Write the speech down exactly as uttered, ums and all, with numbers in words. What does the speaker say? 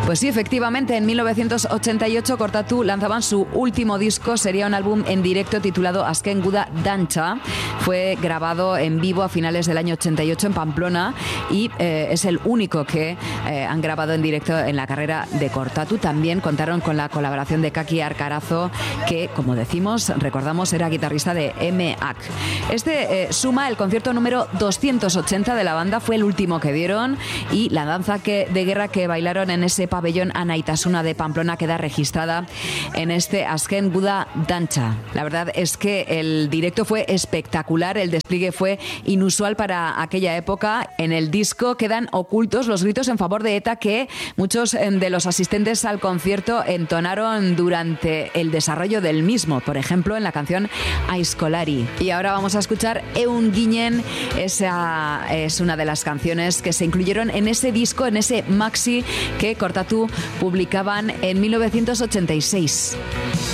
Pues sí, efectivamente, en mil novecientos ochenta y ocho Kortatu lanzaban su último disco, sería un álbum en directo titulado Azken Guda Dantza. Fue grabado en vivo a finales del año ochenta y ocho en Pamplona y eh, es el único que eh, han grabado en directo en la carrera de Kortatu. También contaron con la colaboración de Kaki Arcarazo, que, como decimos, recordamos, era guitarrista de M A C. Este eh, suma el concierto número doscientos ochenta de la banda, fue el último que dieron, y la danza que, de guerra que bailaron en ese pabellón Anaitasuna de Pamplona queda registrada en este Azken Guda Dantza. La verdad es que el directo fue espectacular, el despliegue fue inusual para aquella época. En el disco quedan ocultos los gritos en favor de ETA que muchos de los asistentes al concierto entonaron durante el desarrollo del mismo, por ejemplo en la canción Aizkolari. Y ahora vamos a escuchar Eun Ginen. Esa es una de las canciones que se incluyeron en ese disco, en ese maxi que Kortatu publicaban en mil novecientos ochenta y seis.